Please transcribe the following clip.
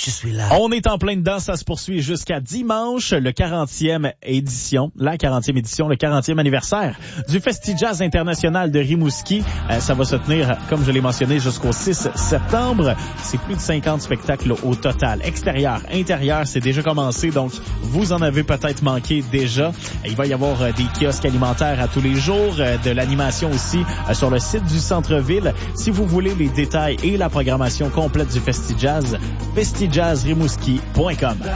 je suis là. On est en plein dedans, ça se poursuit jusqu'à dimanche, le 40e édition, le 40e anniversaire du Festi-Jazz International de Rimouski. Ça va se tenir, comme je l'ai mentionné, jusqu'au 6 septembre. C'est plus de 50 spectacles au total. Extérieur, intérieur, c'est déjà commencé, donc vous en avez peut-être manqué déjà. Il va y avoir des kiosques alimentaires à tous les jours, de l'animation aussi sur le site du centre-ville. Si vous voulez les détails et la programmation complète du Festi-Jazz, festijazzrimouski.com.